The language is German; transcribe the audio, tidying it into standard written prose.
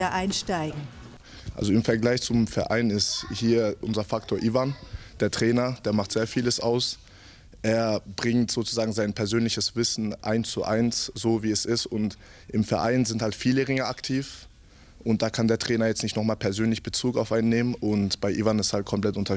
einsteigen. Also im Vergleich zum Verein ist hier unser Faktor Ivan, der Trainer, der macht sehr vieles aus. Er bringt sozusagen sein persönliches Wissen 1:1, so wie es ist. Und im Verein sind halt viele Ringer aktiv. Und da kann der Trainer jetzt nicht nochmal persönlich Bezug auf einen nehmen. Und bei Ivan ist halt komplett unterschiedlich.